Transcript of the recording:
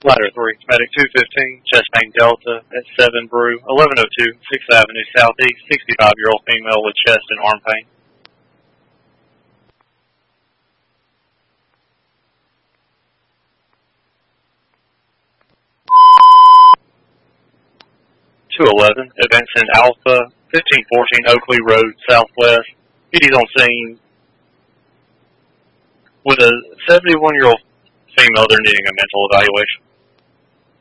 Ladder 3, Medic 215, chest pain Delta at 7 Brew, 1102 6th Avenue Southeast, 65-year-old female with chest and arm pain. (211) Advancing Alpha, 1514 Oakley Road, Southwest. PD's on scene with a 71-year-old female. They're needing a mental evaluation.